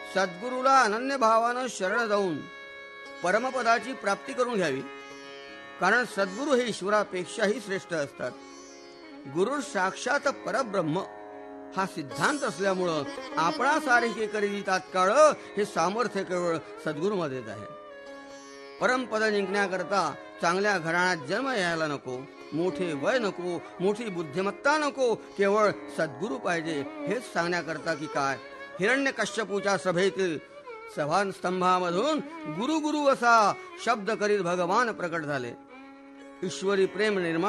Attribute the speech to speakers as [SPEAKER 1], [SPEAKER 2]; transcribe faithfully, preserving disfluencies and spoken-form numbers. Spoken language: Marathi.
[SPEAKER 1] सद्गुरूला अनन्य भावानं शरण जाऊन परमपदाची प्राप्ती करून घ्यावी. कारण सद्गुरू हे ईश्वरापेक्षाही श्रेष्ठ असतात. गुरु साक्षात परब्रह्म हा सिद्धांत असल्यामुळं आपणासारखे करी तात्काळ हे सामर्थ्य केवळ सद्गुरूमध्येच आहे. परमपद जिंकण्याकरता चांगल्या घराण्यात जन्म यायला नको, मोठे वय नको, मोठी बुद्धिमत्ता नको, केवळ सद्गुरू पाहिजे हेच सांगण्याकरता की काय हिरण्यकश्यपूच्या सभेतील सभास्तंभामधून गुरु गुरु असा शब्द करीत भगवान प्रकट झाले. ईश्वरी प्रेम निर्माण